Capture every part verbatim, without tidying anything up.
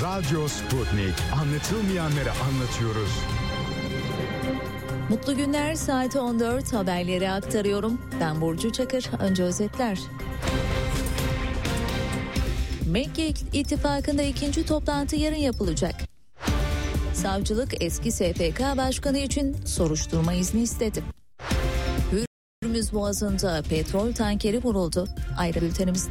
Radyo Sputnik. Anlatılmayanları anlatıyoruz. Mutlu günler, saat on dört, haberleri aktarıyorum. Ben Burcu Çakır. Önce özetler. Mekke İttifakı'nda ikinci toplantı yarın yapılacak. Savcılık eski S P K Başkanı için soruşturma izni istedi. Hürmüz Boğazı'nda petrol tankeri vuruldu. Ayrı bültenimizde.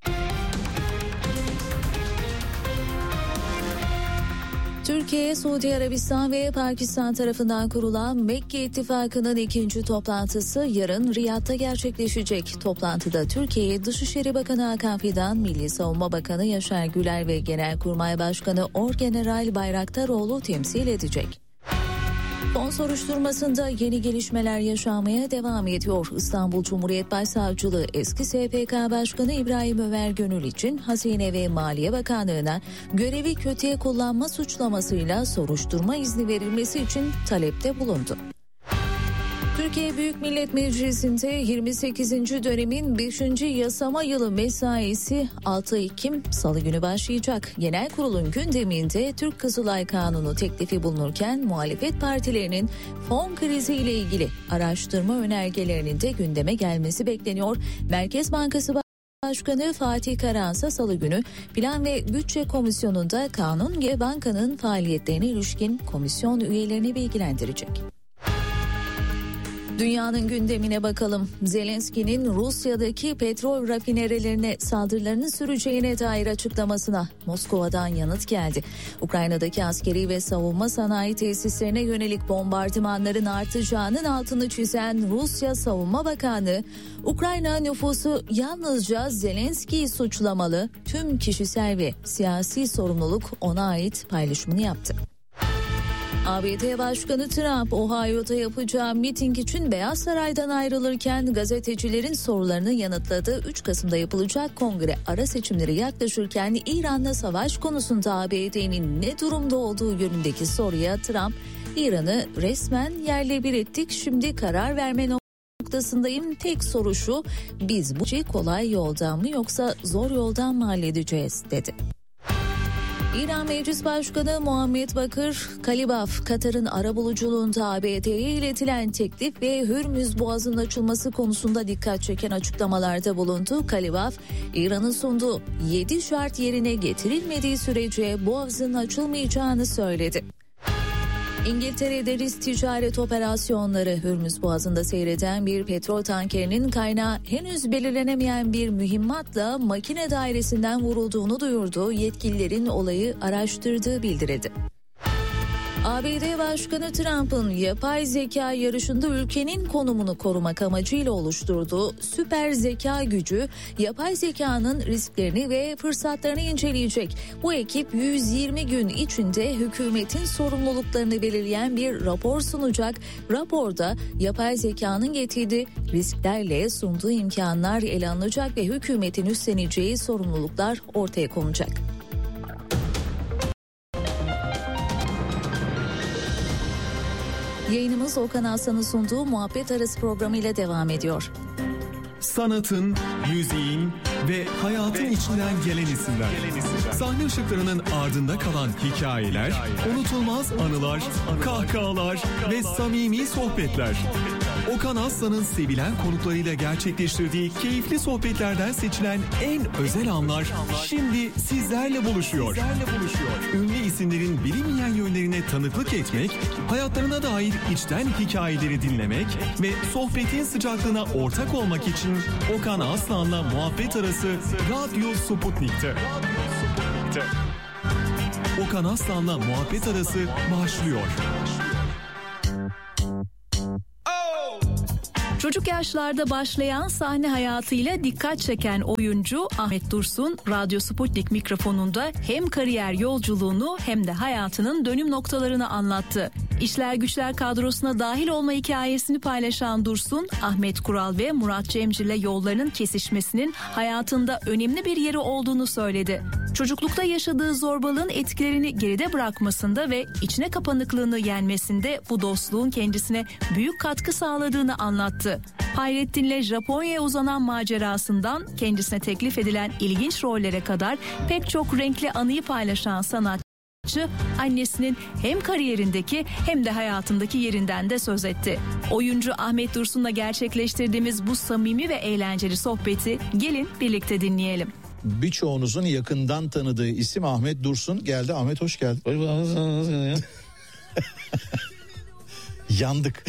Türkiye, Suudi Arabistan ve Pakistan tarafından kurulan Mekke İttifakı'nın ikinci toplantısı yarın Riyad'da gerçekleşecek. Toplantıda Türkiye Dışişleri Bakanı Hakan Fidan, Milli Savunma Bakanı Yaşar Güler ve Genelkurmay Başkanı Orgeneral Bayraktaroğlu temsil edecek. Fon soruşturmasında yeni gelişmeler yaşanmaya devam ediyor. İstanbul Cumhuriyet Başsavcılığı eski S P K Başkanı İbrahim Ömer Gönül için Hazine ve Maliye Bakanlığı'na görevi kötüye kullanma suçlamasıyla soruşturma izni verilmesi için talepte bulundu. Türkiye Büyük Millet Meclisi'nde yirmi sekizinci dönemin beşinci yasama yılı mesaisi altı Ekim Salı günü başlayacak. Genel Kurul'un gündeminde Türk Kızılay Kanunu teklifi bulunurken muhalefet partilerinin fon krizi ile ilgili araştırma önergelerinin de gündeme gelmesi bekleniyor. Merkez Bankası Başkanı Fatih Karahansa Salı günü Plan ve Bütçe Komisyonu'nda kanun ve bankanın faaliyetlerine ilişkin komisyon üyelerini bilgilendirecek. Dünyanın gündemine bakalım. Zelenski'nin Rusya'daki petrol rafinerilerine saldırılarını süreceğine dair açıklamasına Moskova'dan yanıt geldi. Ukrayna'daki askeri ve savunma sanayi tesislerine yönelik bombardımanların artacağının altını çizen Rusya Savunma Bakanı, Ukrayna nüfusu yalnızca Zelenski'yi suçlamalı, tüm kişisel ve siyasi sorumluluk ona ait paylaşımını yaptı. A B D Başkanı Trump, Ohio'da yapacağı miting için Beyaz Saray'dan ayrılırken gazetecilerin sorularını yanıtladı. üç Kasım'da yapılacak kongre ara seçimleri yaklaşırken İran'la savaş konusunda A B D'nin ne durumda olduğu yönündeki soruya Trump, İran'ı resmen yerle bir ettik, şimdi karar verme noktasındayım. Tek soru şu, biz bu işi kolay yoldan mı yoksa zor yoldan mı halledeceğiz dedi. İran Meclis Başkanı Muhammed Bakır Kalibaf, Katar'ın arabuluculuğunda A B D'ye iletilen teklif ve Hürmüz Boğazı'nın açılması konusunda dikkat çeken açıklamalarda bulundu. Kalibaf, İran'ın sunduğu yedi şart yerine getirilmediği sürece Boğazı'nın açılmayacağını söyledi. İngiltere'de risk ticaret operasyonları, Hürmüz Boğazı'nda seyreden bir petrol tankerinin kaynağı henüz belirlenemeyen bir mühimmatla makine dairesinden vurulduğunu duyurdu. Yetkililerin olayı araştırdığı bildirildi. A B D Başkanı Trump'ın yapay zeka yarışında ülkenin konumunu korumak amacıyla oluşturduğu süper zeka gücü, yapay zekanın risklerini ve fırsatlarını inceleyecek. Bu ekip yüz yirmi gün içinde hükümetin sorumluluklarını belirleyen bir rapor sunacak. Raporda yapay zekanın getirdiği risklerle sunduğu imkanlar ele alınacak ve hükümetin üstleneceği sorumluluklar ortaya konacak. Yayınımız Okan Aslan'ın sunduğu Muhabbet Arası programıyla devam ediyor. Sanatın, müziğin ve hayatın ve içinden gelen isimler. Sahne ışıklarının ardında kalan hikayeler, unutulmaz anılar, kahkahalar ve samimi sohbetler. Okan Aslan'ın sevilen konuklarıyla gerçekleştirdiği keyifli sohbetlerden seçilen en özel anlar şimdi sizlerle buluşuyor. Ünlü isimlerin bilinmeyen yönlerine tanıklık etmek, hayatlarına dair içten hikayeleri dinlemek ve sohbetin sıcaklığına ortak olmak için Okan Aslan'la Muhabbet Arası Radyo Sputnik'te. Okan Aslan'la Muhabbet Arası başlıyor. Çocuk yaşlarda başlayan sahne hayatıyla dikkat çeken oyuncu Ahmet Dursun, Radyo Sputnik mikrofonunda hem kariyer yolculuğunu hem de hayatının dönüm noktalarını anlattı. İşler Güçler kadrosuna dahil olma hikayesini paylaşan Dursun, Ahmet Kural ve Murat Cemcir'le yollarının kesişmesinin hayatında önemli bir yeri olduğunu söyledi. Çocuklukta yaşadığı zorbalığın etkilerini geride bırakmasında ve içine kapanıklığını yenmesinde bu dostluğun kendisine büyük katkı sağladığını anlattı. Hayrettin'le Japonya'ya uzanan macerasından kendisine teklif edilen ilginç rollere kadar pek çok renkli anıyı paylaşan sanatçı, annesinin hem kariyerindeki hem de hayatındaki yerinden de söz etti. Oyuncu Ahmet Dursun'la gerçekleştirdiğimiz bu samimi ve eğlenceli sohbeti gelin birlikte dinleyelim. Birçoğunuzun yakından tanıdığı isim Ahmet Dursun geldi. Ahmet hoş geldin. Yandık.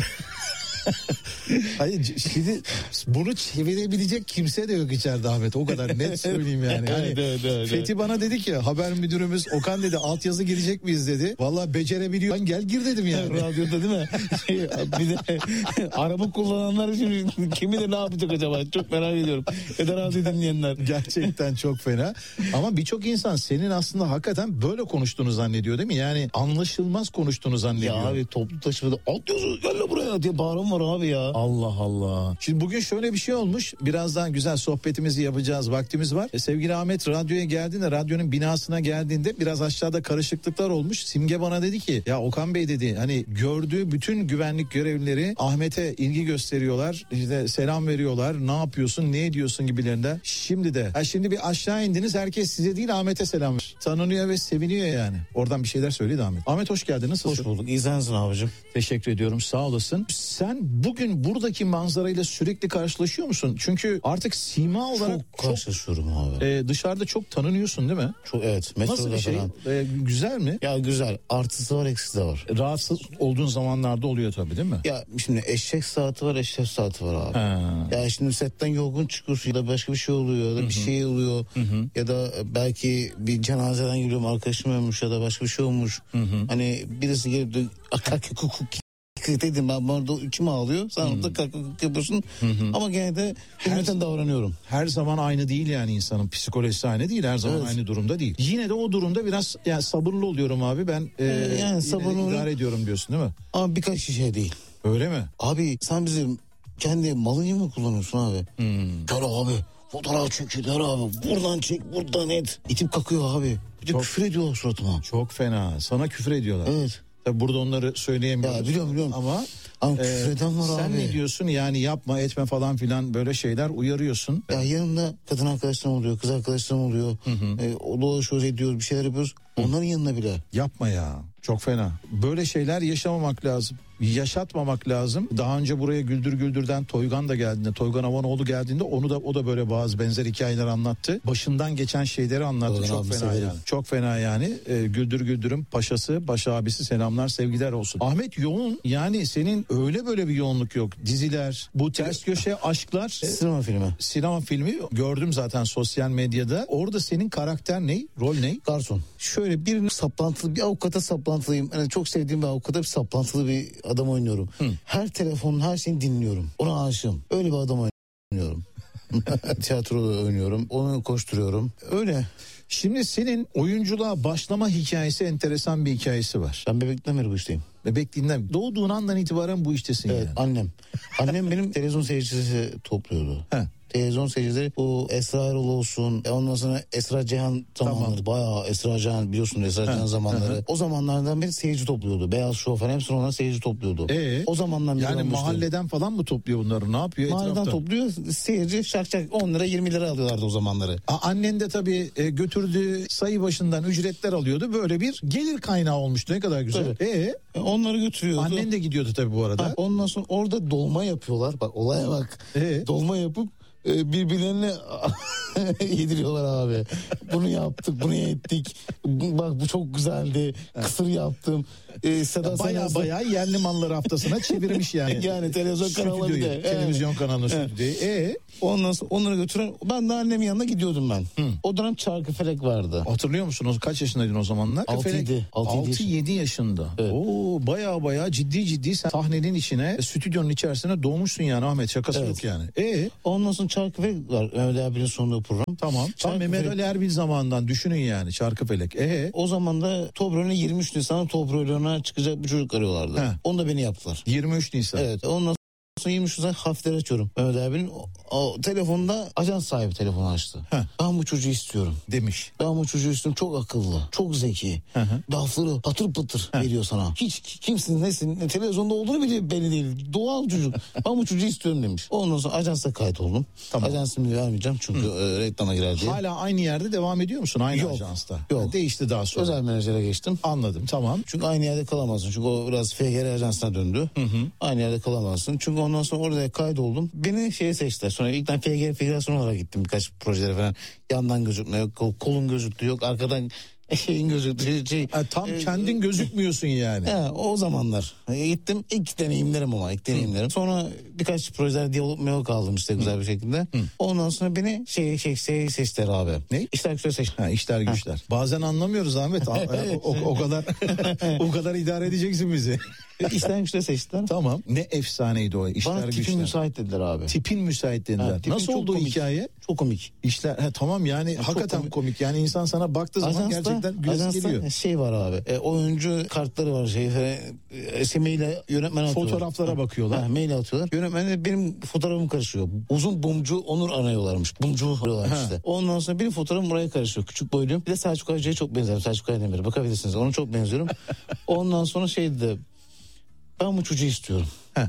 Hayır, şimdi bunu çevirebilecek kimse de yok içeride Ahmet, o kadar net söyleyeyim yani. yani evet, evet, evet. Fethi bana dedi ki, haber müdürümüz Okan dedi, altyazı girecek miyiz dedi. Vallahi becerebiliyor. Ben gel gir dedim yani. Radyoda değil mi? Bir de araba kullananlar şimdi kimi de ne yapacak acaba? Çok merak ediyorum. Eder abi dinleyenler. Gerçekten çok fena. Ama birçok insan senin aslında hakikaten böyle konuştuğunu zannediyor değil mi? Yani anlaşılmaz konuştuğunu zannediyor. Ya abi toplu taşımada altyazı gel buraya diye bağırım var abi ya. Allah Allah. Şimdi bugün şöyle bir şey olmuş. Birazdan güzel sohbetimizi yapacağız. Vaktimiz var. E, sevgili Ahmet radyoya geldiğinde, radyonun binasına geldiğinde biraz aşağıda karışıklıklar olmuş. Simge bana dedi ki, ya Okan Bey dedi, hani gördüğü bütün güvenlik görevlileri Ahmet'e ilgi gösteriyorlar. İşte selam veriyorlar. Ne yapıyorsun, ne ediyorsun gibilerinden. Şimdi de. Ha, şimdi bir aşağı indiniz. Herkes size değil Ahmet'e selam ver. Tanınıyor ve seviniyor yani. Oradan bir şeyler söyledi Ahmet. Ahmet hoş geldin. Nasılsın? Hoş bulduk. İyi sensin abicim. Teşekkür ediyorum. Sağ olasın. Sen bugün buradaki manzarayla sürekli karşılaşıyor musun? Çünkü artık sima olarak çok karşılaşıyorum çok, abi. E, dışarıda çok tanınıyorsun değil mi? Çok, evet. Nasıl bir şey? E, güzel mi? Ya güzel. Artısı var, eksisi de var. Rahatsız olduğun zamanlarda oluyor tabii değil mi? Ya şimdi eşek saati var, eşek saati var abi. Ha. Ya şimdi setten yorgun çıkıyorsun ya da başka bir şey oluyor ya da Hı-hı. bir şey oluyor Hı-hı. ya da belki bir cenazeden geliyorum, arkadaşım ölmüş ya da başka bir şey olmuş. Hı-hı. Hani birisi gelip de akak kukuk dedim, ben orada içim ağlıyor. Sen orada kakak yapıyorsun. Hı hı. Ama gene de hürmeten davranıyorum. Her zaman aynı değil yani, insanın psikolojisi aynı değil. Her zaman evet. aynı durumda değil. Yine de o durumda biraz yani sabırlı oluyorum abi. Ben e, yani sabırlı idare ediyorum diyorsun değil mi? Ama birkaç şey değil. Öyle mi? Abi sen bizim kendi malını mı kullanıyorsun abi? Hmm. Gel abi. Fotoğraf çekiyorlar abi. Buradan çek, buradan et. İtip kakıyor abi. Bir de çok, küfür ediyorlar suratıma. Çok fena. Sana küfür ediyorlar. Evet. Tabii burada onları söyleyemiyoruz. Ya biliyorum biliyorum. Ama, Ama küfür eden var sen abi. Sen ne diyorsun yani, yapma etme falan filan böyle şeyler uyarıyorsun. Ya yanımda kadın arkadaşlarım oluyor, kız arkadaşlarım oluyor. Hı hı. E, dolaşıyoruz, ediyoruz, bir şeyler yapıyoruz. Hı. Onların yanına bile. Yapma ya. Çok fena. Böyle şeyler yaşamamak lazım. Yaşatmamak lazım. Daha önce buraya Güldür Güldür'den Toygan da geldiğinde, Toygan Avanoğlu geldiğinde onu da o da böyle bazı benzer hikayeler anlattı. Başından geçen şeyleri anlattı. Toygan çok fena severim. yani. Çok fena yani. Ee, Güldür Güldür'ün paşası, baş abisi, selamlar, sevgiler olsun. Ahmet yoğun, yani senin öyle böyle bir yoğunluk yok. Diziler, bu ters köşe aşklar. Sinema filmi. Sinema filmi gördüm zaten sosyal medyada. Orada senin karakter ne? Rol ne? Garson. Şöyle bir saplantılı, bir avukata saplantılıyım. Yani çok sevdiğim bir avukata bir saplantılı bir adam oynuyorum. Hı. Her telefonun her şeyini dinliyorum. Ona aşığım. Öyle bir adam oynuyorum. Tiyatroda oynuyorum. Onu koşturuyorum. Öyle. Şimdi senin oyunculuğa başlama hikayesi enteresan bir hikayesi var. Ben bebekten beri bu işteyim. Bebekliğinden, doğduğun andan itibaren bu iştesin evet, yani. Annem. Annem benim televizyon seyircisi topluyordu. He. Televizyon seyircileri, bu Esra Erol olsun, ondan sonra Esra Cihan zamanları, tamam. bayağı Esra Cihan biliyorsun, Esra Cihan zamanları. Hı. O zamanlardan beri seyirci topluyordu. Beyaz Show falan hepsini ondan seyirci topluyordu. Ee, o zamandan beri yani mahalleden falan mı topluyor bunları? Ne yapıyor mahalleden etrafta? Mahalleden topluyor. Seyirci şak şak on lira yirmi lira alıyorlardı o zamanları. A, annen de tabii e, götürdüğü sayı başından ücretler alıyordu. Böyle bir gelir kaynağı olmuştu. Ne kadar güzel. Ee, e, onları götürüyordu. Annen de gidiyordu tabii bu arada. Ha, ondan sonra orada dolma yapıyorlar. Bak olaya bak. Ee? Dolma yapıp birbirlerine yediriyorlar abi. Bunu yaptık, bunu ettik. Bak bu çok güzeldi. Kısır yaptım. Ee, Seda baya baya yerli malları haftasına çevirmiş yani. Yani televizyon kanalı bir de. Televizyon kanalı stüdyoyu. Ee? Ondan sonra onları götüren, ben de annemin yanına gidiyordum ben. Hı. O dönem Çarkıfelek vardı. Hatırlıyor musunuz? Kaç yaşındaydın o zamanlar? altı yedi. altı yedi yaşında. Evet. Oo, baya baya ciddi ciddi sen sahnenin içine, stüdyonun içerisine doğmuşsun yani Ahmet, şakası evet. yok yani. E Ondan sonra Çarkıfelek var. Mehmet abinin sonunda program. Tamam. Tam Mehmet Ali Erbil zamanından düşünün yani Çarkıfelek. E O zaman da Toprak'ın yirmi üç Nisan'da Toprak'ına çıkacak bir çocuk arıyorlardı. He. Onu da beni yaptılar. yirmi üç Nisan. Evet. Ondan sonra yirmi üç Nisan harfleri açıyorum. Mehmet abinin o, o telefonda ajans sahibi telefonu açtı. Heh. Ben bu çocuğu istiyorum demiş. Ben bu çocuğu istiyorum. Çok akıllı, çok zeki. Hı hı. Lafları patır patır Heh. veriyor sana. Hiç kimsin nesin, ne televizyonda olduğunu bile belli değil. Doğal çocuk. Ben bu çocuğu istiyorum demiş. Ondan sonra ajansa kayıt oldum. Tamam. Ajansımı vermeyeceğim çünkü e, reklama girer diye. Hala aynı yerde devam ediyor musun? Aynı yok, ajansta. Yok. Değişti daha sonra. Özel menajere geçtim. Anladım, tamam. Çünkü aynı yerde kalamazsın. Çünkü o biraz F G R ajansına döndü. Hı hı. Aynı yerde kalamazsın. Çünkü ondan sonra orada kaydoldum. Beni şeye seçtiler. Sonra ilkten F G R federasyonu olarak gittim birkaç projelere falan. Yandan gözükme yok, kol, kolun gözüktü yok, arkadan şeyin gözüktü. Şey, ha, tam e, kendin gözükmüyorsun yani. He, o zamanlar e, gittim. İlk deneyimlerim ama ilk deneyimlerim. Hı. Sonra birkaç projeler diyalog meyok aldım işte güzel Hı. bir şekilde. Hı. Ondan sonra beni şey şey şey seçtiler abi. Ne? İşler güçler seçtiler. Ha, işler güçler. Ha. Bazen anlamıyoruz Ahmet. o, o, o kadar o kadar idare edeceksin bizi. İşler güçler seçtiler. Tamam. Ne efsaneydi o işler Bana güçler. tipin müsait dediler abi. Tipin müsait dediler. Ha, tipin nasıl oldu o hikaye? Çok komik. İşler he, tamam yani çok hakikaten komik. komik. Yani insan sana baktığı zaman ajansta, gerçekten gülesi geliyor. Şey var abi. E, oyuncu kartları var şey. E, şey maile yönetmen atıyorlar. Fotoğraflara ha. bakıyorlar. Ha, mail atıyorlar. Yönetmenle benim fotoğrafım karışıyor. Uzun Bumcu Onur arıyorlarmış. Bumcu arıyorlar ha. işte. Ondan sonra benim fotoğrafım buraya karışıyor. Küçük boyluyum. Bir de Selçuk Hacı'ya çok benziyorum. Selçuk Aydemir'e bakabilirsiniz. Ona çok benziyorum. Ondan sonra şey dedi. Ben bu çocuğu istiyorum. Heh.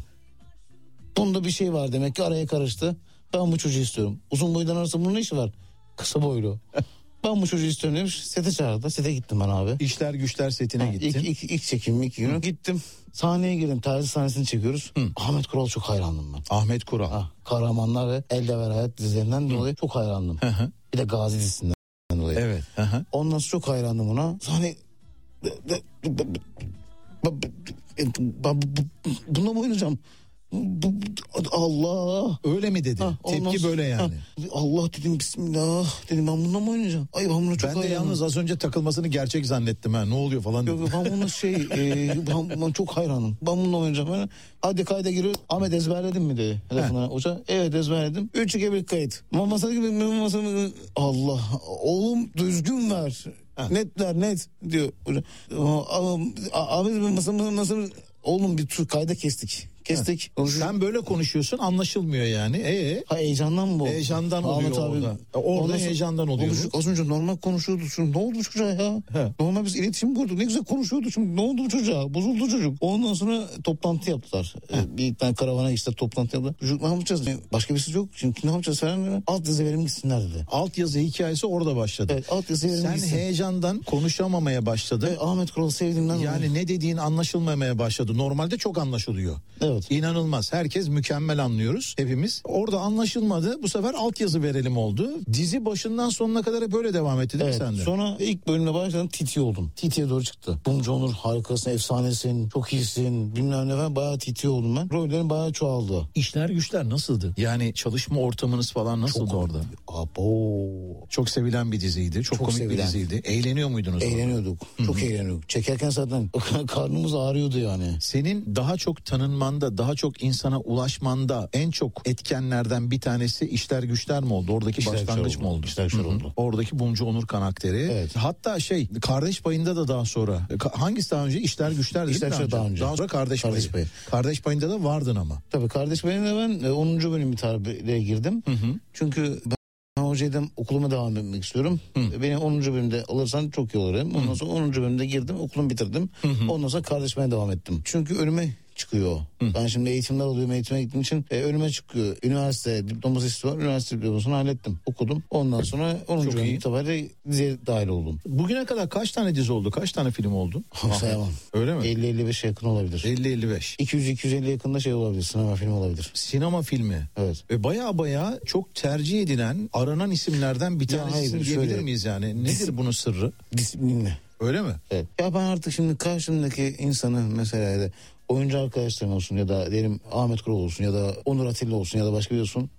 Bunda bir şey var demek ki araya karıştı. Ben bu çocuğu istiyorum. Uzun boydan arasında bunun ne işi var? Kısa boylu. Ben bu çocuğu istiyorum demiş. Sete çağırdı. Sete gittim ben abi. İşler güçler setine ha, gittin. İlk, ilk, ilk çekim ilk günü. Gittim. Sahneye girdim. Terzi sahnesini çekiyoruz. Hı. Ahmet Kural çok hayrandım ben. Ahmet Kural. Ha, Kahramanlar ve Elde Ver Hayat dizilerinden Hı. dolayı çok hayrandım. Hı hı. Bir de Gazi dizisinden dolayı. Evet. Hı hı. Ondan sonra çok hayrandım ona. Sahne... Bununla mı oynayacağım? Allah. Öyle mi dedi? Ha, Tepki böyle yani. Ha, Allah dedim, bismillah dedim, ben bununla mı oynayacağım? Ay ben bunu çok Ben de hayranım. Yalnız az önce takılmasını gerçek zannettim ha. Ne oluyor falan dedim. Yok, ben bunu şey e, ben, ben çok hayranım. Ben bununla oynayacağım. Ben, hadi kayda giriyor. Ahmet ezberledin mi dedi. Hoca evet ezberledim. Üç iki bir kayıt. Masada gibi masada Allah. Oğlum düzgün ver. Ha. Net ver net diyor. Abi masamı masamı oğlum bir tür kayda kestik. Kestik. Sen böyle konuşuyorsun, anlaşılmıyor yani. Ee? Ha, heyecandan mı bu? Heyecandan oluyor abi, orada. Orada Ondan heyecandan oluyor. Az önce normal konuşuyordu. Şimdi ne oldu çocuğa ya? He. Normal biz iletişim kurduk. Ne güzel konuşuyordu. Şimdi ne oldu çocuğa? Bozuldu çocuk. Ondan sonra toplantı yaptılar. Ee, bir tane karavana işte toplantı yaptılar. Çocuk ne yapacağız? Başka birisi yok. Şimdi ne yapacağız falan. Alt yazı verim gitsinler dedi. Alt yazı hikayesi orada başladı. Evet, alt yazı verim Sen gitsin. heyecandan konuşamamaya başladın. Evet, Ahmet Kural'ı sevdiğimden yani dolayı. Ne dediğin anlaşılmamaya başladı. Normalde çok anlaşılıyor. Evet. İnanılmaz. Herkes mükemmel anlıyoruz hepimiz. Orada anlaşılmadı. Bu sefer altyazı verelim oldu. Dizi başından sonuna kadar hep böyle devam etti değil evet, mi sende? Sonra ilk bölümde başladım, Titi oldum. Titi'ye doğru çıktı. Bumcu Onur harikasın, efsanesin, çok iyisin, bilmem ne falan, bayağı Titi oldum ben. Rollerim bayağı çoğaldı. İşler güçler nasıldı? Yani çalışma ortamınız falan nasıldı çok orada? Abo. Çok sevilen bir diziydi. Çok, çok komik sevilen bir diziydi. Eğleniyor muydunuz? Eğleniyorduk. Orada? Çok eğleniyorduk. Çekerken zaten karnımız ağrıyordu yani. Senin daha çok tanınmanda, daha çok insana ulaşmanda en çok etkenlerden bir tanesi işler güçler mi oldu? Oradaki işler başlangıç mı oldu? İşler güçler oldu. Oradaki Bumcu Onur karakteri. Evet. Hatta şey Kardeş Payı'nda da daha sonra. Hangisi daha önce? İşler güçler değil işler mi? Daha, daha önce. Daha sonra Kardeş, Kardeş Payı. Payı. Kardeş Payı'nda da vardın ama. Tabii Kardeş Payı'nda ben onuncu bölüm itibariyle girdim. Hı hı. Çünkü ben hocaydım, okuluma devam etmek istiyorum. Hı. Beni onuncu bölümde alırsan çok iyi olur. Ondan Hı. sonra onuncu bölümde girdim, okulumu bitirdim. Hı hı. Ondan sonra Kardeş Payı'na devam ettim. Çünkü önüme çıkıyor. Hı. Ben şimdi eğitimler alıyorum, eğitime gittiğim için e, önüme çıkıyor. Üniversite diploması istiyor. Üniversite diplomasını hallettim. Okudum. Ondan sonra onuncu bölüm itibariyle diziye dahil oldum. Bugüne kadar kaç tane dizi oldu? Kaç tane film oldu? Sayamam. Öyle mi? elli elli beşe yakın olabilir. elli elli beş. iki yüz iki yüz elli yakında şey olabilir. Sinema filmi olabilir. Sinema filmi. Evet. Ve baya baya çok tercih edilen, aranan isimlerden bir tanesi diyebilir miyiz yani? Nedir dis- bunun sırrı? Disiplinli. Öyle mi? Evet. Ya ben artık şimdi karşımdaki insanı mesela de oyuncu arkadaşlarım olsun ya da diyelim Ahmet Kural olsun ya da Onur Atilla olsun ya da başka bir olsun,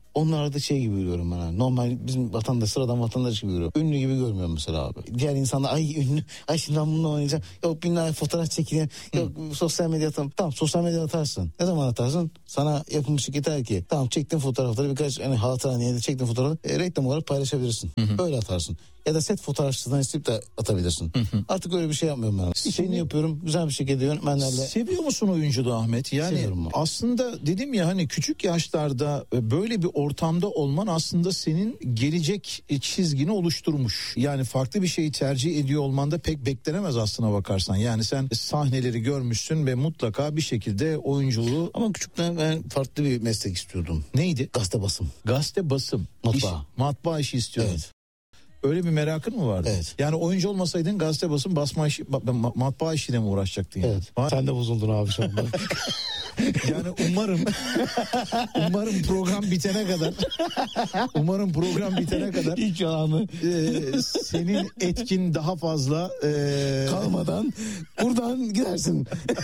onlarda şey gibi görüyorum ben. Ha. Normal bizim vatandaş, sıradan vatandaş gibi görüyorum. Ünlü gibi görmüyorum mesela abi. Diğer insanlar ay ünlü, ay şimdi ben bununla oynayacağım. Yok binlerce fotoğraf çekeyim. Yok Hı. sosyal medya atalım. Tamam sosyal medya atarsın. Ne zaman atarsın? Sana yapılmış yeter ki. Tamam çektiğin fotoğrafları birkaç hani hatıra niyeti çektiğin fotoğrafları e, reklam olarak paylaşabilirsin. Hı hı. Öyle atarsın. Ya da set fotoğrafçısından isteyip de atabilirsin. Hı hı. Artık öyle bir şey yapmıyorum ben. İşini yapıyorum. Güzel bir şekilde yönetmenlerle. Seviyor musun oyunculuğu Ahmet? Yani aslında dedim ya hani küçük yaşlarda böyle bir ortamda olman aslında senin gelecek çizgini oluşturmuş. Yani farklı bir şeyi tercih ediyor olman da pek beklenemez aslına bakarsan. Yani sen sahneleri görmüşsün ve mutlaka bir şekilde oyunculuğu... Ama küçükten ben farklı bir meslek istiyordum. Neydi? Gazete basım. Gazete basım. Matbaa. İş, matbaa işi istiyordun. Evet. Öyle bir merakın mı vardı? Evet. Yani oyuncu olmasaydın gazete basım basma işi, matbaa işiyle mi uğraşacaktın? Yani? Evet. Var. Sen de bozuldun abi şu anda. Yani umarım umarım program bitene kadar umarım program bitene kadar hiç yalanı e, senin etkin daha fazla e, kalmadan buradan gidersin.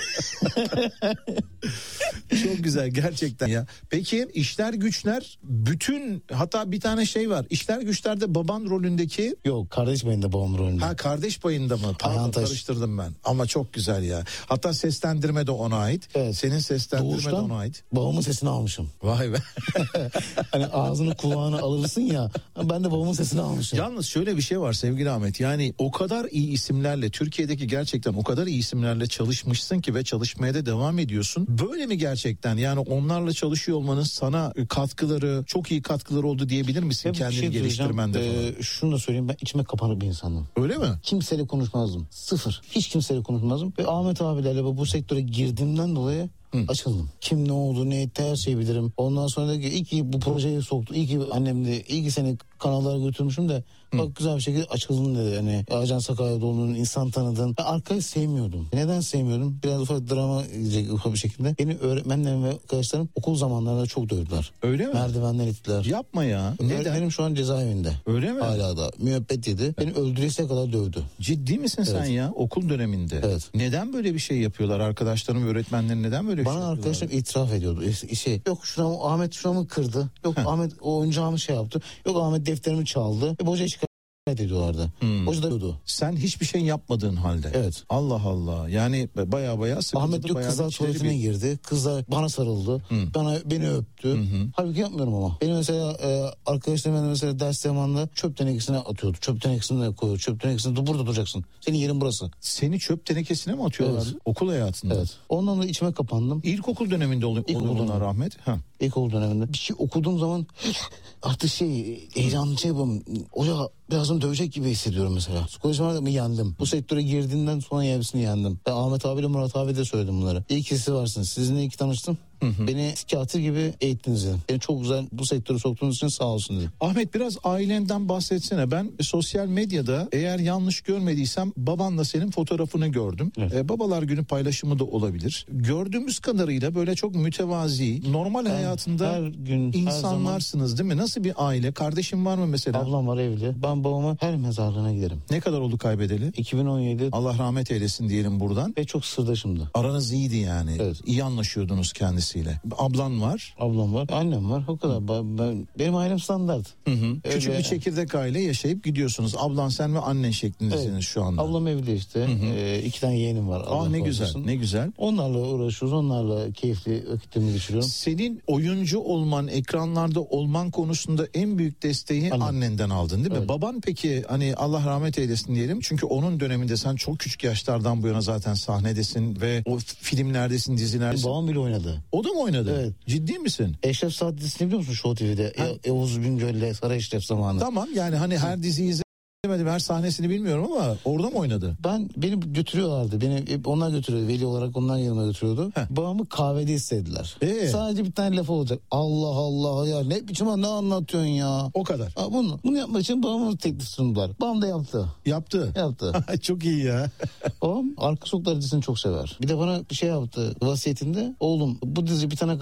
Çok güzel gerçekten ya. Peki İşler Güçler bütün, hatta bir tane şey var. İşler Güçler'de baban rolündeki... Yok, kardeş payında babam rolünde. Ha, kardeş payında mı? Pardon, karıştırdım ben. Ama çok güzel ya. Hatta seslendirme de ona ait. Evet. Senin seslendirme Doğuştan de ona ait. Babamın sesini almışım. Vay be. Hani ağzını kulağını alırsın ya. Ben de babamın sesini almışım. Yalnız şöyle bir şey var sevgili Ahmet. Yani o kadar iyi isimlerle, Türkiye'deki gerçekten o kadar iyi isimlerle çalışmışsın ki ve çalışmaya da devam ediyorsun. Böyle mi gerçekten? Yani onlarla çalışıyor olmanın sana katkıları, çok iyi katkıları oldu diyebilir misin? Ya kendini şey geliştirmende falan. Ee, şunu da söyleyeyim, ben içime kapanık bir insanım. Öyle mi? Kimseyle konuşmazdım. Sıfır. Hiç kimseyle konuşmazdım. Ve Ahmet abilerle bu sektöre girdiğimden dolayı Hı. açıldım. Kim ne oldu, ne etti, her şeyi bilirim. Ondan sonra da ki iyi ki bu projeye soktu. İyi ki annemdi. İyi ki seni kanallara götürmüşüm de Hı. bak güzel bir şekilde açıldın dedi. Yani Ajan Sakarya'nın insan tanıdın. Ben arkayı sevmiyordum. Neden sevmiyordum? Biraz ufak drama gidecek ufak bir şekilde. Beni öğretmenlerim ve arkadaşlarım okul zamanlarında çok dövdüler. Öyle mi? Merdivenden ittiler. Yapma ya. Öğretmenim şu an cezaevinde. Öyle mi? Hala da müebbet yedi. Beni öldüresiye kadar dövdü. Ciddi misin evet. sen ya? Okul döneminde. Evet. Neden böyle bir şey yapıyorlar? Arkadaşlarım ve öğretmenlerin neden böyle bir Bana şey yapıyorlar? Bana arkadaşlarım itiraf ediyordu. Şey, yok şuna Ahmet şuramı kırdı. Yok Heh. Ahmet o oyuncağımı şey yaptı. Yok Ahmet defterimi çaldı. Ve boca şikayet ediyorlardı. Hmm. Hoca da diyordu. Sen hiçbir şey yapmadığın halde. Evet. Allah Allah. Yani baya baya sıkıntılı. Ahmet yok kızlar tuvaletine bir... girdi. Kızlar bana sarıldı. Hmm. Bana beni öptü. Hmm. Halbuki yapmıyorum ama. Benim mesela e, arkadaşlarım mesela ders zamanında çöp tenekesine atıyordu. Çöp tenekesine koyuyordu. Çöp tenekesine dur burada duracaksın. Senin yerin burası. Seni çöp tenekesine mi atıyorlar? Evet. Okul hayatında. Evet. Ondan da içime kapandım. İlkokul döneminde oluyor bunlar Ahmet. Ha. İlkokul döneminde. Bir şey okuduğum zaman artık şey heyecanlı şey yapalım. Hoca birazdan dövecek gibi hissediyorum mesela. Psikolojime mi yendim? Bu sektöre girdiğinden sonra hepsini yendim. Ben Ahmet abiyle Murat abi de söyledim bunları. İyi ki siz varsınız. Sizinle iyi ki tanıştım. Hı hı. Beni psikiyatr gibi eğittiniz dedim. Beni çok güzel bu sektöre soktuğunuz için sağ olsun dedim. Ahmet biraz ailenden bahsetsene. Ben sosyal medyada eğer yanlış görmediysem babanla senin fotoğrafını gördüm. Evet. Ee, babalar günü paylaşımı da olabilir. Gördüğümüz kadarıyla böyle çok mütevazi, normal ben hayatında her gün, insanlarsınız her zaman... değil mi? Nasıl bir aile? Kardeşin var mı mesela? Ablam var evli. Ben babama her mezarlığına giderim. Ne kadar oldu kaybedeli? iki bin on yedi. Allah rahmet eylesin diyelim buradan. Ve çok sırdaşımdı. Aranız iyiydi yani. Evet. İyi anlaşıyordunuz kendisi. Ablan var. Ablam var. Annem var. O kadar. Ben, ben, benim ailem standart. Hı hı. Küçük bir çekirdek aile yaşayıp gidiyorsunuz. Ablan sen ve annen şeklindesiniz evet. şu anda. Ablam evli işte. Hı hı. Ee, iki tane yeğenim var. Ah ne güzel. Olsun. Ne güzel. Onlarla uğraşıyoruz. Onlarla keyifli vakitlerimi geçiriyorum. Senin oyuncu olman, ekranlarda olman konusunda en büyük desteği Annem. annenden aldın değil mi? Evet. Baban peki hani Allah rahmet eylesin diyelim. Çünkü onun döneminde sen çok küçük yaşlardan bu yana zaten sahnedesin ve o filmlerdesin, dizilerdesin. Babam bile oynadı. O da mı oynadı? Evet. Ciddi misin? Eşref Saat dizisini biliyor musun Show T V'de? E, Yavuz Bingöl'le Sarı Eşref zamanı. Tamam yani hani her diziyi izlemedim, her sahnesini bilmiyorum ama orada mı oynadı? Ben beni götürüyorlardı. Beni onlar götürüyordu. Veli olarak onlar yanıma götürüyordu. Heh. Babamı kahvede istediler. Ee? Sadece bir tane laf olacak. Allah Allah ya ne biçim ne anlatıyorsun ya? O kadar. Ha, bunu, bunu yapmak için babamı teklif sundular. Babam da yaptı. Yaptı? Yaptı. Çok iyi ya. Babam Arka Sokaklar dizisini çok sever. Bir de bana bir şey yaptı vasiyetinde. Oğlum bu dizi bitene kadar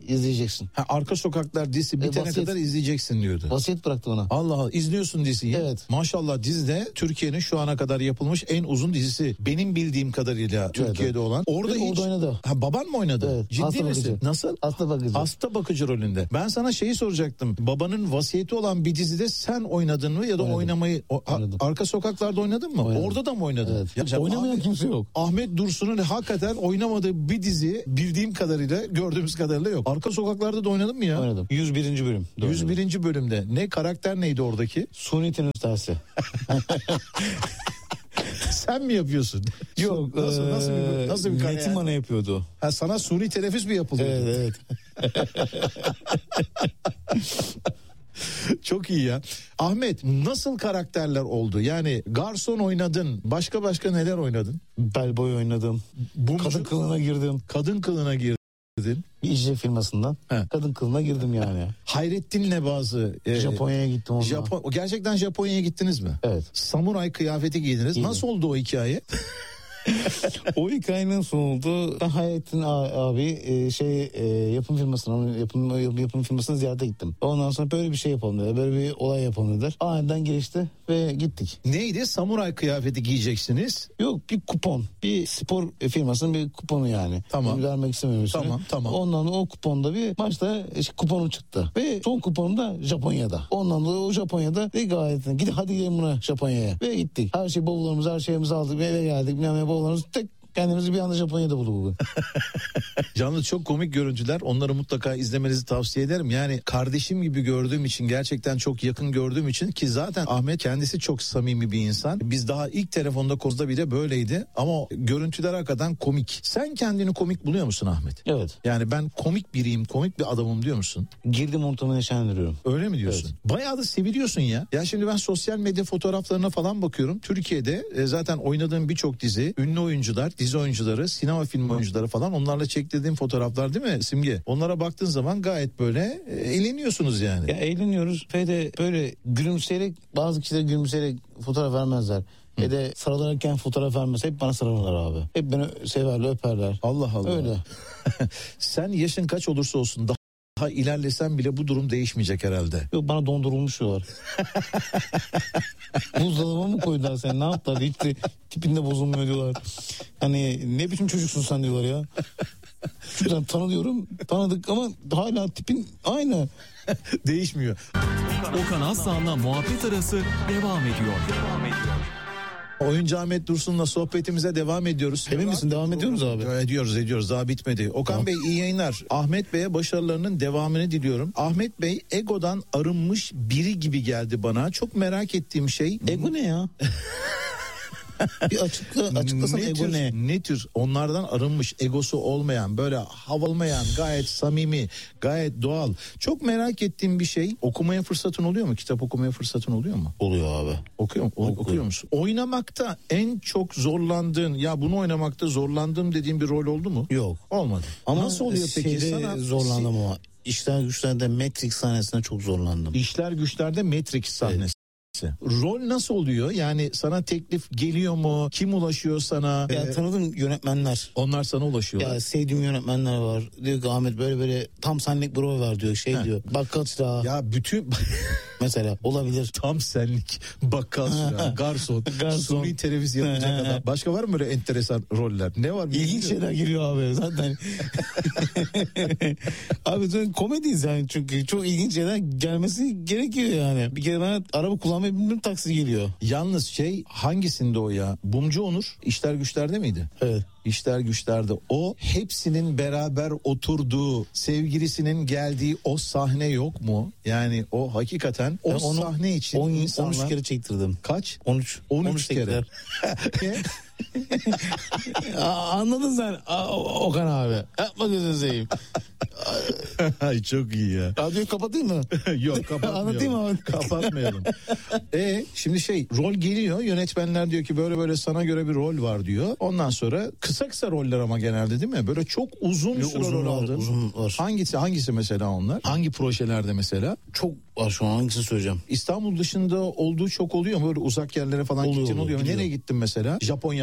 izleyeceksin. Ha, Arka Sokaklar dizisi bitene vasiyet. kadar izleyeceksin diyordu. Vasiyet bıraktı bana. Allah Allah, izliyorsun diziyi. Evet. Maşallah, dizide Türkiye'nin şu ana kadar yapılmış en uzun dizisi. Benim bildiğim kadarıyla Türkiye'de evet. olan. Orada Benim hiç... orada oynadı. Ha, baban mı oynadı? Evet. Ciddi Hasta misin? bakıcı. Nasıl? Hasta bakıcı. Hasta bakıcı rolünde. Ben sana şeyi soracaktım. Babanın vasiyeti olan bir dizide sen oynadın mı ya da Oynadım. oynamayı o, a- Oynadım. Arka Sokaklar'da oynadın mı? Oynadım. Orada da mı oynadın? Evet. Ya, ya Oynamayan Ahmet, kimse yok. Ahmet Dursun'un hakikaten oynamadığı bir dizi bildiğim kadarıyla, gördüğümüz kadarıyla yok. Arka Sokaklar'da da oynadın mı ya? Oynadım. yüz birinci bölüm. yüz birinci bölümde. Ne karakter neydi oradaki? Suni teneffüs dersi. Sen mi yapıyorsun? Yok. Nasıl nasıl bir nasıl bir kariyer? Metin bana yapıyordu. Ha, sana suni teneffüs mü yapılıyor? Evet evet. Çok iyi ya. Ahmet, nasıl karakterler oldu? Yani garson oynadın. Başka başka neler oynadın? Bellboy oynadım. Bumcu, Kadın kılığına girdim. kadın kılığına girdin. Bir İcra firmasından. He. Kadın kılığına girdim yani. Hayrettin'le bazı e, Japonya'ya gittim onunla. Japon, gerçekten Japonya'ya gittiniz mi? Evet. Samuray kıyafeti giydiniz. Giydim. Nasıl oldu o hikaye? O hikayenin sonu oldu. Ben Hayrettin abi e, şey e, yapım firmasına yapım, yapım, yapım firmasına ziyarete gittim. Ondan sonra böyle bir şey yapalım dediler. Böyle bir olay yapalım dediler. Aniden gelişti ve gittik. Neydi? Samuray kıyafeti giyeceksiniz. Yok, bir kupon. Bir spor firmasının bir kuponu yani. Tamam. Ben vermek istemiyorum. Tamam, tamam. Ondan da o kuponda bir maçta işte kuponu çıktı. Ve son kuponum da Japonya'da. Ondan da o Japonya'da de gayet gidin hadi gidelim buna Japonya'ya. Ve gittik. Her şey bavullarımızı her şeyimizi aldık ve eve geldik. Bilmem ne bavullarımızı tek kendimizi bir anda Japonya'da bulduk bugün. Canlı çok komik görüntüler. Onları mutlaka izlemenizi tavsiye ederim. Yani kardeşim gibi gördüğüm için, gerçekten çok yakın gördüğüm için, ki zaten Ahmet kendisi çok samimi bir insan. Biz daha ilk telefonda kozda bile böyleydi. Ama görüntüler hakikaten komik. Sen kendini komik buluyor musun Ahmet? Evet. Yani ben komik biriyim, komik bir adamım diyor musun? Girdim ortamı neşelendiriyorum. Öyle mi diyorsun? Bayağı da seviliyorsun ya. Ya şimdi ben sosyal medya fotoğraflarına falan bakıyorum. Türkiye'de e, zaten oynadığım birçok dizi, ünlü oyuncular, dizi oyuncuları, sinema film oyuncuları falan, onlarla çektirdiğim fotoğraflar değil mi Simge? Onlara baktığın zaman gayet böyle e, eğleniyorsunuz yani. Ya eğleniyoruz ve de böyle gülümseyerek, bazı kişiler gülümseyerek fotoğraf vermezler. Ve de sarılırken fotoğraf vermez. Hep bana sarılırlar abi. Hep beni severler, öperler. Allah Allah. Öyle. Sen yaşın kaç olursa olsun daha Daha ilerlesen bile bu durum değişmeyecek herhalde. Yok, bana dondurulmuş diyorlar. Buzdolabına mı koydular sen, ne yaptılar? Hiç de tipinde bozulmuyor diyorlar. Hani ne biçim çocuksun sen diyorlar ya. Şuradan tanıyorum, tanıdık ama hala tipin aynı. Değişmiyor. Okan Aslan'la muhabbet arası devam ediyor. Devam ediyor. Oyuncu Ahmet Dursun'la sohbetimize devam ediyoruz. Emin misin, devam ediyoruz abi? Ediyoruz ediyoruz, daha bitmedi. Okan Tamam. Bey, iyi yayınlar. Ahmet Bey'e başarılarının devamını diliyorum. Ahmet Bey egodan arınmış biri gibi geldi bana. Çok merak ettiğim şey... Ego ne ya? Bir açıkla, açıklasana ne ego tür, ne? ne tür onlardan arınmış, egosu olmayan, böyle havalmayan, gayet samimi, gayet doğal. Çok merak ettiğim bir şey, okumaya fırsatın oluyor mu? Kitap okumaya fırsatın oluyor mu? Oluyor abi. Okuyor, o- Okuyorum. okuyor musun? Oynamakta en çok zorlandığın, ya bunu oynamakta zorlandığım dediğin bir rol oldu mu? Yok. Olmadı. Ama nasıl oluyor peki? şeyde Sana zorlandım ama. İşler güçlerde Matrix sahnesinde çok zorlandım. İşler güçlerde Matrix sahnesi. Rol nasıl oluyor? Yani sana teklif geliyor mu? Kim ulaşıyor sana? Ya Ee, tanıdığım yönetmenler. onlar sana ulaşıyorlar. Ya sevdiğim yönetmenler var. Diyor ki Ahmet böyle böyle tam senlik bir rol var diyor. Şey He. diyor. Bakkal çırağı Ya bütün mesela olabilir. tam senlik, bakkal çırağı, garson, Garson. suni televizyon yapacak adam. Başka var mı böyle enteresan roller? Ne var? İlginç Bilmiyorum. şeyler geliyor abi zaten. Abi sen komediyiz yani, çünkü çok ilginç şeyler gelmesi gerekiyor yani. Bir kere ben araba kullanmayı bilmiyorum, taksi geliyor. Yalnız şey, hangisinde o ya? Bumcu Onur İşler Güçler'de miydi? Evet. İşler Güçler'de o hepsinin beraber oturduğu, sevgilisinin geldiği o sahne yok mu? Yani o hakikaten o Ben onu sahne için on, insanlar... on üç kere çektirdim. Kaç? on üç. on üç kere. Aa, anladın sen Aa, O- Okan abi. Yapma gözünü seveyim. Ay çok iyi ya. Radyoyu kapatayım mı? Yok, kapatmayalım. Anlatayım abi. Kapatmayalım. E şimdi şey, rol geliyor, yönetmenler diyor ki böyle böyle sana göre bir rol var diyor. Ondan sonra kısa kısa roller ama genelde değil mi? Böyle çok uzun Yok, süre uzun rol var, aldın. uzun var. Hangisi hangisi mesela onlar? Hangi projelerde mesela? Çok var şu an, hangisini söyleyeceğim? İstanbul dışında olduğu çok oluyor mu? Böyle uzak yerlere falan Oluyor, gittin oluyor mu? oluyor. Nereye gittin mesela? Japonya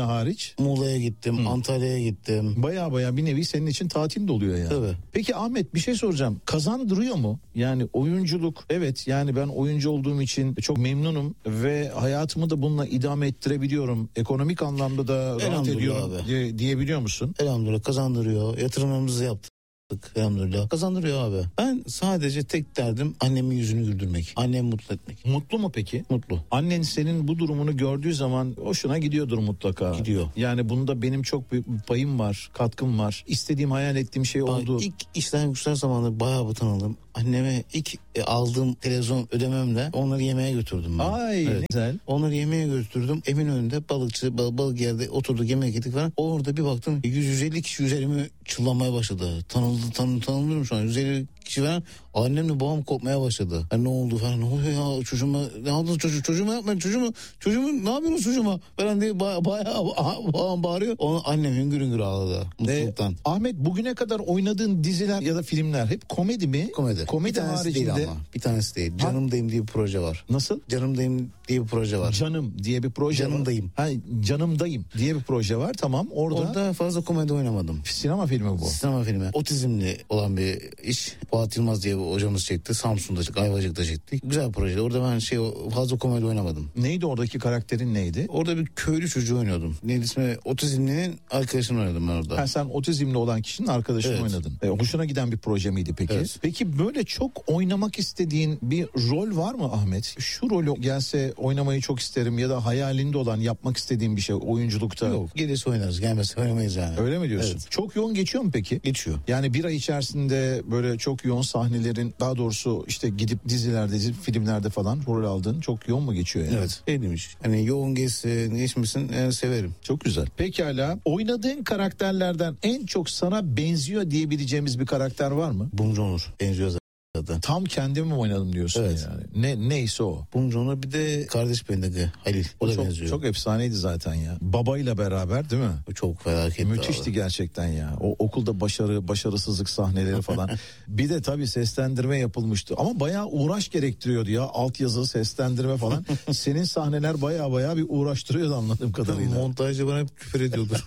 Almanya hariç. Muğla'ya gittim, Hı. Antalya'ya gittim. Baya baya bir nevi senin için tatil de oluyor yani. Tabii. Peki Ahmet bir şey soracağım. Kazandırıyor mu? Yani oyunculuk, evet yani ben oyuncu olduğum için çok memnunum ve hayatımı da bununla idame ettirebiliyorum. Ekonomik anlamda da rahat ediyorum diye, diyebiliyor musun? Elhamdülillah kazandırıyor. Yatırımlarımızı yaptık. Elhamdülillah kazandırıyor abi. Ben sadece tek derdim annemin yüzünü güldürmek. Annemi mutlu etmek. Mutlu mu peki? Mutlu. Annen senin bu durumunu gördüğü zaman hoşuna gidiyordur mutlaka. Gidiyor. Yani bunda benim çok büyük bir payım var, katkım var. İstediğim, hayal ettiğim şey oldu. İlk işten güçler zamanında bayağı utanalım. Anneme ilk e, aldığım televizyon ödememle onları yemeğe götürdüm ben. Ay evet. Ne güzel. Onları yemeğe götürdüm. Eminönü'nde balıkçı bal, balık yerde oturduk yemek yedik falan. Orada bir baktım yüz yüz elli kişi üzerime çullanmaya başladı. Tanıldı tanı, tanınıyorum şu an. yüz elli kişi falan. Annemle babam korkmaya başladı. Yani ne oldu falan, ne oluyor ya çocuğuma, ne yaptın çocuk, çocuğuma yapmayın çocuğumu, çocuğumu ne yapıyorsun çocuğuma falan diye baya, bayağı babam bağırıyor. Onu annem hüngür hüngür ağladı mutluluktan. E, Ahmet bugüne kadar oynadığın diziler ya da filmler hep komedi mi? Komedi. Komedi bir tanesi haricinde. değil ama. Bir tanesi değil. Canımdayım diye bir proje var. Nasıl? Canımdayım diye bir proje var. Canım diye bir proje Canımdayım. var. Ha, Canımdayım diye bir proje var. Tamam orada. Orada fazla komedi oynamadım. Sinema filmi bu. Sinema filmi. Otizmli olan bir iş. Fuat Yılmaz diye bir hocamız çekti. Samsun'da, Ayvacık'ta çektik. Güzel proje. Orada ben şey fazla komedi oynamadım. Neydi oradaki karakterin neydi? Orada bir köylü çocuğu oynuyordum. Neydi ismi? Otizmlinin arkadaşını oynadım ben orada. Ha, sen otizmli olan kişinin arkadaşını evet. oynadın. E, hoşuna giden bir proje miydi peki? Evet. Peki böyle çok oynamak istediğin bir rol var mı Ahmet? Şu rolü gelse oynamayı çok isterim ya da hayalinde olan yapmak istediğin bir şey oyunculukta. Yok. Gelirse oynarız. Gelmezse oynamayız yani. Öyle mi diyorsun? Evet. Çok yoğun geçiyor mu peki? Geçiyor. Yani bir ay içerisinde böyle çok yoğun sahnelerin, daha doğrusu işte gidip dizilerde, filmlerde falan rol aldığın çok yoğun mu geçiyor yani? Evet. Şey demiş. Hani yoğun geçsin, geçmesin yani severim. Çok güzel. Pekala. Oynadığın karakterlerden en çok sana benziyor diyebileceğimiz bir karakter var mı? Bumcu Onur. Benziyor zaten. Tam kendimi mi oynadım diyorsun evet. yani. Ne neyse o. Bumcu Onur bir de kardeş bendeki Halil. O, o da çok, benziyor. Çok efsaneydi zaten ya. Babayla beraber değil mi? O çok felaket. Müthişti abi. Gerçekten ya. O okulda başarı, başarısızlık sahneleri falan. Bir de tabii seslendirme yapılmıştı. Ama bayağı uğraş gerektiriyordu ya. Altyazılı seslendirme falan. Senin sahneler bayağı bayağı bir uğraştırıyordu anladığım kadarıyla. Montajcı bana hep küfür ediyordur.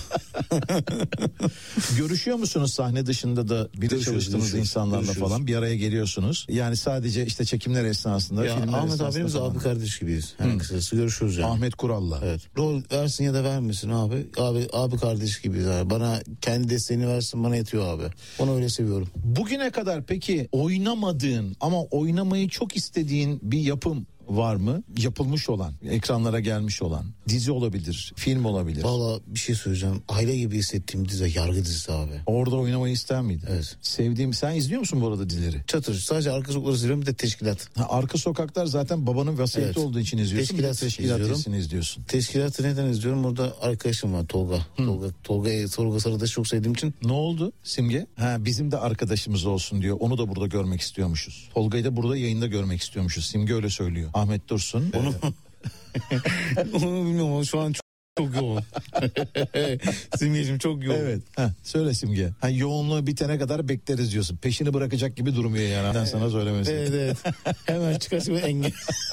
Görüşüyor musunuz sahne dışında da bir de çalıştığınız insanlarla falan bir araya geliyorsunuz? Yani sadece işte çekimler esnasında, ya filmler Ahmet esnasında abimiz falan. Abi kardeş gibiyiz. Yani kısacası görüşürüz yani. Ahmet Kural'la. Evet. Rol versin ya da vermesin abi. Abi abi kardeş gibiyiz abi. Bana kendi desteğini versin, bana yetiyor abi. Onu öyle seviyorum. Bugüne kadar peki oynamadığın ama oynamayı çok istediğin bir yapım var mı? Yapılmış olan, ekranlara gelmiş olan. Dizi olabilir, film olabilir. Valla bir şey söyleyeceğim. Aile gibi hissettiğim dizi Yargı dizisi abi. Orada oynamayı ister miydin? Evet. Sevdiğim, sen izliyor musun bu arada dizileri? Çatır. Sadece Arka Sokakları izliyorum, bir de Teşkilat. Ha, Arka Sokaklar zaten babanın vasiyeti evet. olduğu için izliyorsun. Teşkilat, teşkilat dizisini izliyorsun. Teşkilatı neden izliyorum? Orada arkadaşım var Tolga. Hı. Tolga Tolga Tolga Sarıdaş'ı çok sevdiğim için. Ne oldu Simge? Ha, bizim de arkadaşımız olsun diyor. Onu da burada görmek istiyormuşuz. Tolga'yı da burada yayında görmek istiyormuşuz. Simge öyle söylüyor. Ahmet Dursun. Onu onu bilmiyorum ama şu an çok, çok yoğun. Simgeciğim çok yoğun. Evet. Heh, söyle Simge. Ha, yoğunluğu bitene kadar bekleriz diyorsun. Peşini bırakacak gibi durmuyor yani. Ben sana söylemesin. Evet evet. Hemen çıkarsın engel.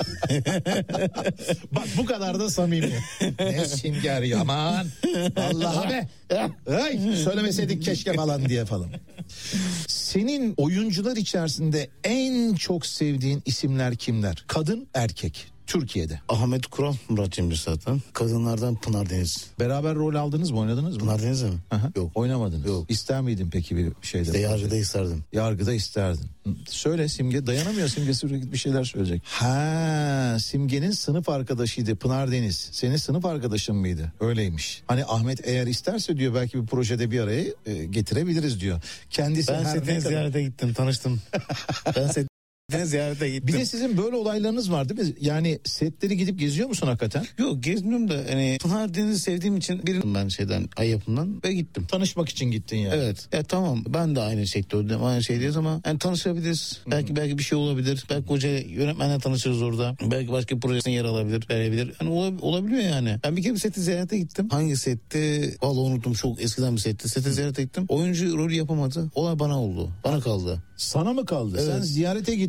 Bak bu kadar da samimi. Ne Simge arıyor aman. Allah be. Ay, söylemeseydik keşke falan diye falan. Senin oyuncular içerisinde en çok sevdiğin isimler kimler? Kadın, erkek. Türkiye'de. Ahmet Kural, Murat Cemcir zaten. Kadınlardan Pınar Deniz. Beraber rol aldınız mı, oynadınız mı? Pınar Deniz mi? Aha. Yok. Oynamadınız. Yok. İster miydin peki bir şeyde? İşte yargıda isterdim. Yargıda isterdin. Söyle Simge, dayanamıyor Simge sürekli bir şeyler söyleyecek. Ha, Simge'nin sınıf arkadaşıydı Pınar Deniz. Senin sınıf arkadaşın mıydı? Öyleymiş. Hani Ahmet eğer isterse diyor belki bir projede bir araya e, getirebiliriz diyor. Kendisi ben setine kadar... ziyarete gittim, tanıştım. ben set ziyarete gittim. Bir de sizin böyle olaylarınız var değil mi? Yani setleri gidip geziyor musun hakikaten? Yok gezmiyorum da hani Pınar Deniz'i sevdiğim için birini ben şeyden ay yapımdan ve gittim. Tanışmak için gittin yani. Evet. Ya tamam ben de aynı sektördeyim aynı şeydeyiz ama yani tanışabiliriz. Hı-hı. Belki belki bir şey olabilir. Belki koca yönetmenle tanışırız orada. Belki başka bir projesine yer alabilir, verebilir. Yani olab- olabiliyor yani. Ben bir kere bir seti ziyarete gittim. Hangi setti? Vallahi unuttum. Çok eskiden bir setti. Seti ziyarete gittim. Oyuncu rolü yapamadı. Olay bana oldu. Bana kaldı. Sana mı kaldı? Evet. Sen ziyarete gittin.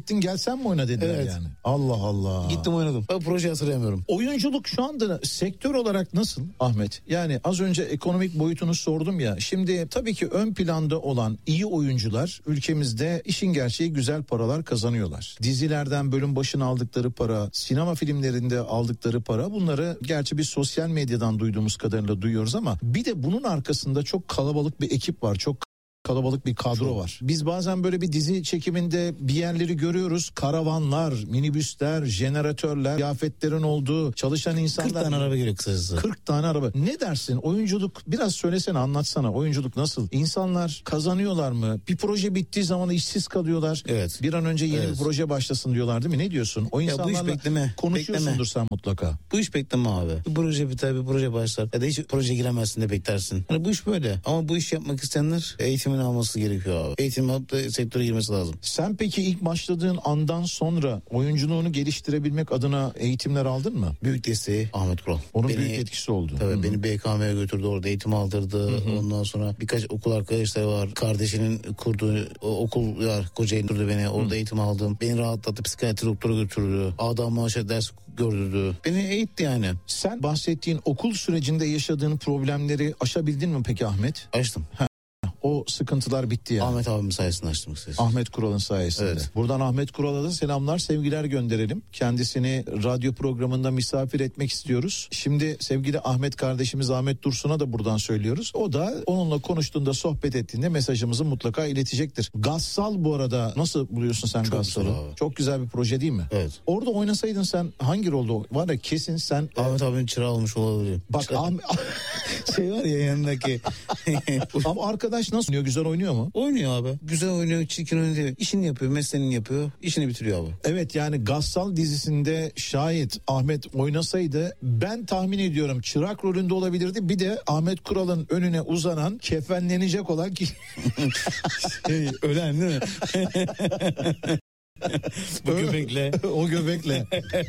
gittin gel sen mi oyna dediler Evet. yani. Allah Allah. Gittim oynadım. Ben projeyi hatırlayamıyorum. Oyunculuk şu anda sektör olarak nasıl Ahmet? Yani az önce ekonomik boyutunu sordum ya. Şimdi tabii ki ön planda olan iyi oyuncular ülkemizde işin gerçeği güzel paralar kazanıyorlar. Dizilerden bölüm başına aldıkları para, sinema filmlerinde aldıkları para, bunları gerçi biz sosyal medyadan duyduğumuz kadarıyla duyuyoruz ama bir de bunun arkasında çok kalabalık bir ekip var. Çok kalabalık bir kadro çok var. Biz bazen böyle bir dizi çekiminde bir yerleri görüyoruz. Karavanlar, minibüsler, jeneratörler, kıyafetlerin olduğu, çalışan insanlar. kırk tane araba geliyor kısacası. kırk tane araba. Ne dersin? Oyunculuk biraz söylesene, anlatsana. Oyunculuk nasıl? İnsanlar kazanıyorlar mı? Bir proje bittiği zaman işsiz kalıyorlar. Evet. Bir an önce yeni Evet. bir proje başlasın diyorlar değil mi? Ne diyorsun? O Ya bu iş insanlarla bekleme, konuşuyorsundur bekleme. sen mutlaka. Bu iş bekleme abi. Bir proje biter, bir proje başlar. Ya da hiç proje giremezsin de beklersin. Hani bu iş böyle. Ama bu iş yapmak isteyenler eğitimini alması gerekiyor abi. Eğitim alıp da sektöre girmesi lazım. Sen peki ilk başladığın andan sonra oyunculuğunu geliştirebilmek adına eğitimler aldın mı? Büyük desteği Ahmet Kural. Onun Beni- büyük etkisi oldu. Tabii Hı hı. beni B K M'ye götürdü, orada eğitim aldırdı. Ondan sonra birkaç okul arkadaşları var. Kardeşinin kurduğu o okul var. Kocaeli götürdü beni. Orada eğitim aldım. Beni rahatlattı. Psikiyatri doktora götürdü. Adam maaşı ders gördürdü. Beni eğitti yani. Sen bahsettiğin okul sürecinde yaşadığın problemleri aşabildin mi peki Ahmet? Açtım. O sıkıntılar bitti yani. Ahmet abim sayesinde açtım kısacası. Ahmet Kural'ın sayesinde. Evet. Buradan Ahmet Kural'a da selamlar, sevgiler gönderelim. Kendisini radyo programında misafir etmek istiyoruz. Şimdi sevgili Ahmet kardeşimiz Ahmet Dursun'a da buradan söylüyoruz. O da onunla konuştuğunda, sohbet ettiğinde mesajımızı mutlaka iletecektir. Gassal bu arada nasıl buluyorsun sen Çok Gassal'ı? güzel abi. Çok güzel bir proje değil mi? Evet. Orada oynasaydın sen hangi rolde? Var ya kesin sen... Ahmet abinin çırağı olmuş olabilirim. Bak Ahmet... Şey var ya yanındaki. Ama arkadaş nasıl oynuyor? Güzel oynuyor mu? Oynuyor abi. Güzel oynuyor, çirkin oynuyor. İşini yapıyor, mesleğini yapıyor. İşini bitiriyor abi. Evet, yani Gassal dizisinde şayet Ahmet oynasaydı ben tahmin ediyorum çırak rolünde olabilirdi. Bir de Ahmet Kural'ın önüne uzanan, kefenlenecek olan ki Şey, ölen değil mi? Bu göbekle. o göbekle.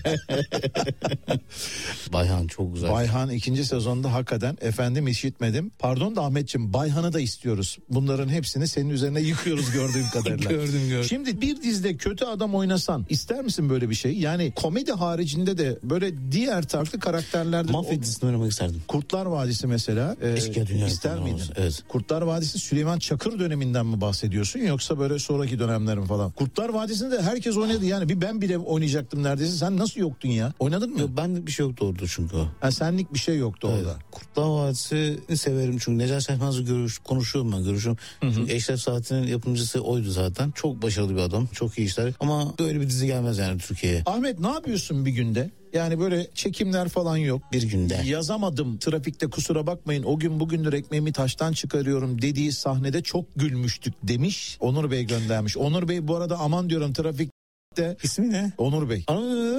Bayhan çok güzel. Bayhan ikinci sezonda hakikaten efendim işitmedim. Pardon da Ahmetciğim, Bayhan'ı da istiyoruz. Bunların hepsini senin üzerine yıkıyoruz gördüğüm kadarıyla. Gördüm, gördüm. Şimdi bir dizide kötü adam oynasan ister misin böyle bir şey? Yani komedi haricinde de böyle diğer farklı karakterlerde... Mafya dizisinde oynamak isterdim. Kurtlar Vadisi mesela e, Eşkıya Dünya ister Yapımı miydin? olması, evet. Kurtlar Vadisi Süleyman Çakır döneminden mi bahsediyorsun yoksa böyle sonraki dönemler mi falan? Kurtlar Vadisi'nde de herkes oynadı yani, bir ben bile oynayacaktım neredeyse. Sen nasıl yoktun ya? Oynadın mı? Yok, benlik bir şey yoktu orada çünkü o. Ha, senlik bir şey yoktu Evet. orada. Kurtlar Vadisi'ni severim çünkü Necat Şahmaz'la görüş, konuşuyorum ben görüşüyorum. Çünkü Eşref Saat'in yapımcısı oydu zaten. Çok başarılı bir adam. Çok iyi işler. Ama böyle bir dizi gelmez yani Türkiye'ye. Ahmet ne yapıyorsun bir günde? Yani böyle çekimler falan yok. Bir günde. Yazamadım trafikte, kusura bakmayın, o gün bugündür ekmeğimi taştan çıkarıyorum dediği sahnede çok gülmüştük demiş. Onur Bey göndermiş. Onur Bey bu arada aman diyorum trafikte. İsmi ne? Onur Bey.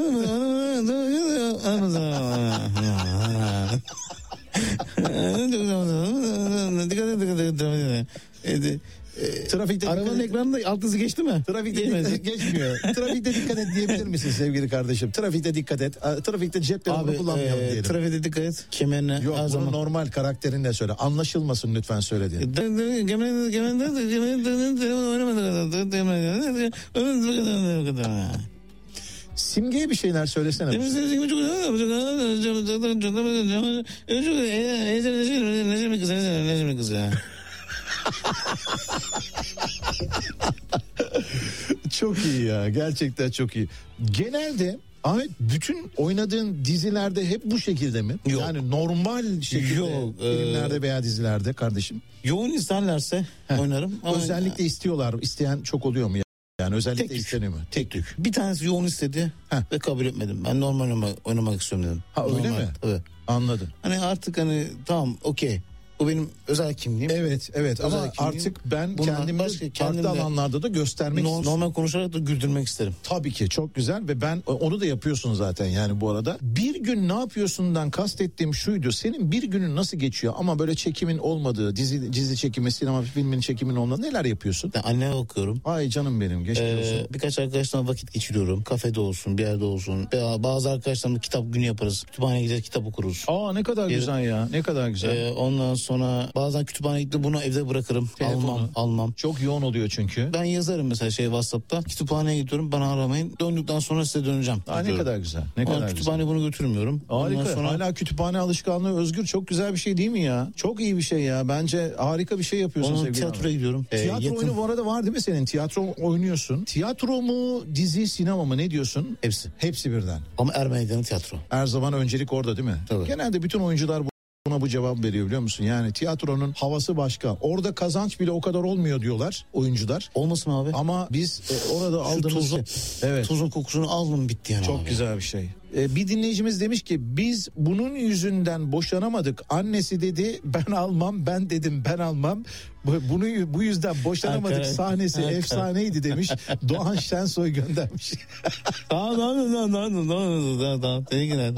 Trafikte Arabanın ekranında alt hızı geçti mi? Trafikte Geçmedi. dikkat, geçmiyor. Trafikte dikkat et diyebilir misin sevgili kardeşim? Trafikte dikkat et. A, Trafikte cep telefonu Abi kullanmayalım e, diyelim. trafikte dikkat et. Kemerine Yok, her bunu zaman. normal karakterinle söyle. Anlaşılmasın lütfen söylediğin. Simge'ye bir şeyler söylesene. Çok iyi ya, gerçekten çok iyi. Genelde Ahmet bütün oynadığın dizilerde hep bu şekilde mi? Yok. Yani normal şekilde Yok, filmlerde e- veya dizilerde kardeşim. Yoğun isterlerse oynarım. Ama Özellikle istiyorlar. İsteyen çok oluyor mu ya? Yani özellikle Tek tük. isteniyor mu? Tek tük. bir tanesi yoğun istedi Heh. ve kabul etmedim. Ben normal oynamak, oynamak istiyorum dedim. Ha, öyle Normal, mi? tabii. Anladım. Hani artık hani tamam okey. Bu benim özel kimliğim. Evet evet ama Özel kimliğim. artık ben Bunlar kendimi başka, farklı kendimde alanlarda da göstermek No- istiyorum. normal konuşarak da güldürmek isterim. Tabii ki çok güzel ve ben onu da yapıyorsun zaten yani bu arada. Bir gün ne yapıyorsundan kastettiğim şuydu. Senin bir günün nasıl geçiyor ama böyle çekimin olmadığı, dizi dizi çekimi, sinema filmin çekimin olmadığı neler yapıyorsun? Ben anneme bakıyorum. Ay canım benim, geçmiş Ee, olsun. birkaç arkadaşlarımla vakit geçiriyorum. Kafede olsun, bir yerde olsun. Veya bazı arkadaşlarımla kitap günü yaparız. Kütüphaneye gideriz, kitap okuruz. Aa ne kadar Yarın- güzel ya, ne kadar güzel. Ee, ondan sonra bazen kütüphaneye gittim, bunu evde bırakırım. Telefonu. Almam, almam. Çok yoğun oluyor çünkü. Ben yazarım mesela şey WhatsApp'ta. Kütüphaneye gidiyorum, bana aramayın. Döndükten sonra size döneceğim. Aa, ne kadar güzel. Ne Ama kadar kütüphaneye güzel. bunu götürmüyorum. Harika. Ondan sonra... Hala kütüphane alışkanlığı Özgür, çok güzel bir şey değil mi ya? Çok iyi bir şey ya. Bence harika bir şey yapıyorsun Onun sevgili tiyatroya Ahmet. gidiyorum. Ee, Tiyatro yakın- oyunu bu arada var değil mi senin? Tiyatro oynuyorsun. Tiyatro mu, dizi, sinema mı, ne diyorsun? Hepsi. Hepsi birden. Ama Er Meydanı tiyatro. Her zaman öncelik orada değil mi? Tabii. Genelde bütün oyuncular buna bu cevap veriyor biliyor musun? Yani tiyatronun havası başka. Orada kazanç bile o kadar olmuyor diyorlar oyuncular. Olmasın abi? Ama biz e, orada Şu aldığımız tuzun, şey- Evet. tuzun kokusunu aldım bitti yani. Çok abi. güzel bir şey. Ee, bir dinleyicimiz demiş ki biz bunun yüzünden boşanamadık. Annesi dedi ben almam, ben dedim ben almam. Bu- Bunu bu yüzden boşanamadık Hakikaten. sahnesi Hakikaten. efsaneydi demiş. Doğan Şensoy göndermiş. Tamam tamam tamam tamam tamam tamam.